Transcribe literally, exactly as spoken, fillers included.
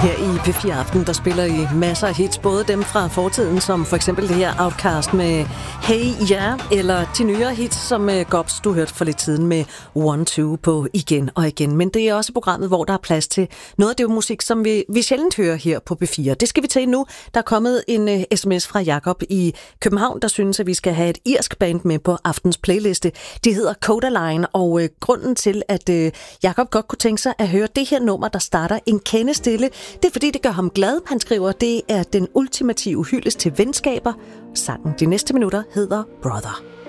Her i P fire Aften, der spiller I masser af hits, både dem fra fortiden, som for eksempel det her Outkast med Hey Ja, eller de nyere hits, som Gobs, du hørte for lidt siden med One Two på Igen og Igen. Men det er også programmet, hvor der er plads til noget af det musik, som vi, vi sjældent hører her på P fire. Det skal vi til nu. Der er kommet en uh, sms fra Jakob i København, der synes, at vi skal have et irsk band med på aftens playliste. Det hedder Codaline, og uh, grunden til, at uh, Jakob godt kunne tænke sig at høre det her nummer, der starter en kende stille, det er fordi, det gør ham glad. Han skriver, det er den ultimative hyldest til venskaber. Sangen de næste minutter hedder Brother.